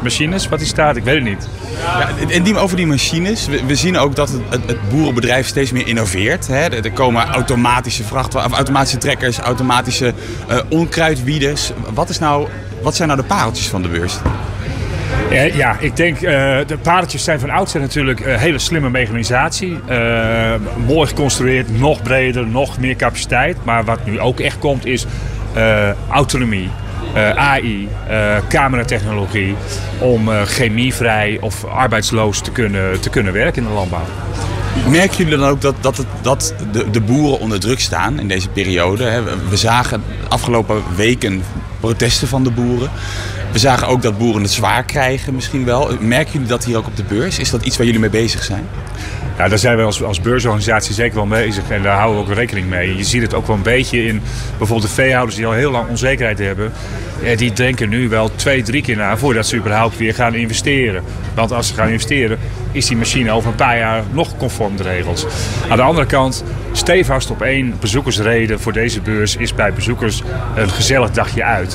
machines wat hier staat? Ik weet het niet. Ja, en over die machines. We zien ook dat het boerenbedrijf steeds meer innoveert. Hè. Er komen automatische automatische trekkers, automatische onkruidwieders. Wat zijn nou de pareltjes van de beurs? Ja, ik denk de pareltjes zijn van oudsher natuurlijk hele slimme mechanisatie. Mooi geconstrueerd, nog breder, nog meer capaciteit. Maar wat nu ook echt komt is autonomie. AI, cameratechnologie om chemievrij of arbeidsloos te kunnen werken in de landbouw. Merken jullie dan ook dat de boeren onder druk staan in deze periode? Hè? We zagen de afgelopen weken protesten van de boeren. We zagen ook dat boeren het zwaar krijgen misschien wel. Merken jullie dat hier ook op de beurs? Is dat iets waar jullie mee bezig zijn? Ja, daar zijn we als beursorganisatie zeker wel mee bezig en daar houden we ook rekening mee. Je ziet het ook wel een beetje in bijvoorbeeld de veehouders die al heel lang onzekerheid hebben. Die denken nu wel 2-3 keer na voordat ze überhaupt weer gaan investeren. Want als ze gaan investeren is die machine over een paar jaar nog conform de regels. Aan de andere kant, stevast op 1 bezoekersreden voor deze beurs is bij bezoekers een gezellig dagje uit.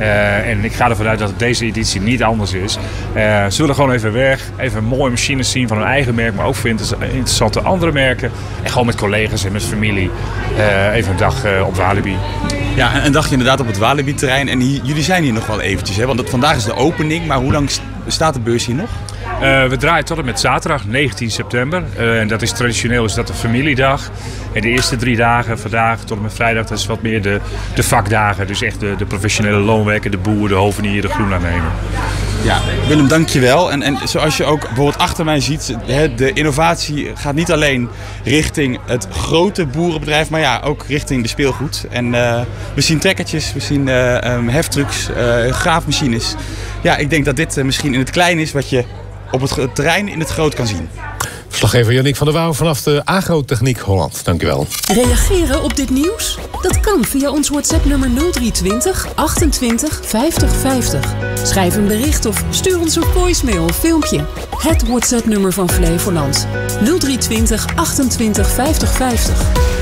En ik ga ervan uit dat het deze editie niet anders is. Ze willen gewoon even weg, even mooie machines zien van hun eigen merk, maar ook voor interessante andere merken. En gewoon met collega's en met familie even een dag op Walibi. Ja, een dagje inderdaad op het Walibi-terrein. En jullie zijn hier nog wel eventjes, hè? Want vandaag is de opening, maar hoe lang staat de beurs hier nog? We draaien tot en met zaterdag 19 september. En dat is traditioneel de familiedag. En de eerste 3 dagen, vandaag tot en met vrijdag, dat is wat meer de vakdagen. Dus echt de professionele loonwerker, de boer, de hovenier, de groenaannemer. Ja, Willem, dank je wel. En zoals je ook bijvoorbeeld achter mij ziet, de innovatie gaat niet alleen richting het grote boerenbedrijf, maar ja, ook richting de speelgoed. En we zien trekkertjes, we zien heftrucks, graafmachines. Ja, ik denk dat dit misschien in het klein is wat je op het terrein in het groot kan zien. Verslaggever Yannick van der Wouw vanaf de Agrotechniek Holland. Dank u wel. Reageren op dit nieuws? Dat kan via ons WhatsApp-nummer 0320 28 50 50. Schrijf een bericht of stuur ons een voicemail of filmpje. Het WhatsApp-nummer van Flevoland. 0320 28 50 50.